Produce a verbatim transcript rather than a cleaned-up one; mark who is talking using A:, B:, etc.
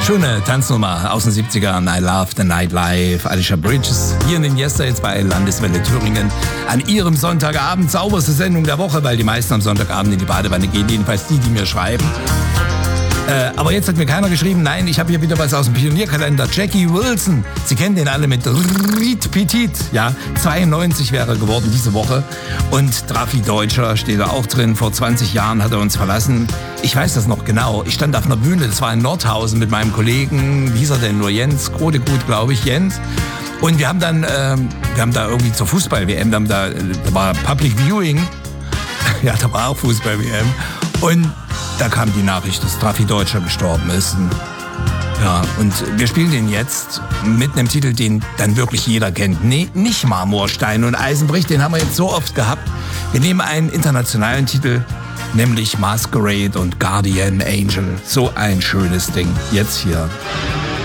A: Schöne Tanznummer aus den siebzigern. I Love the Nightlife. Alicia Bridges hier in den Yesterdays bei Landeswelle Thüringen. An ihrem Sonntagabend, sauberste Sendung der Woche, weil die meisten am Sonntagabend in die Badewanne gehen. Jedenfalls die, die mir schreiben. Äh, aber jetzt hat mir keiner geschrieben, nein, ich habe hier wieder was aus dem Pionierkalender. Jackie Wilson, Sie kennen den alle mit Riet Petit, ja, zweiundneunzig wäre er geworden diese Woche. Und Drafi Deutscher steht da auch drin, vor zwanzig Jahren hat er uns verlassen. Ich weiß das noch genau, ich stand auf einer Bühne, das war in Nordhausen mit meinem Kollegen, wie hieß er denn nur, Jens Grodegut, glaube ich, Jens. Und wir haben dann, äh, wir haben da irgendwie zur Fußball-W M, da, da, da war Public Viewing, ja, da war auch Fußball-W M. Und da kam die Nachricht, dass Drafi Deutscher gestorben ist. Ja, und wir spielen den jetzt mit einem Titel, den dann wirklich jeder kennt. Nee, nicht Marmorstein und Eisenbrich, den haben wir jetzt so oft gehabt. Wir nehmen einen internationalen Titel, nämlich Masquerade und Guardian Angel. So ein schönes Ding. Jetzt hier.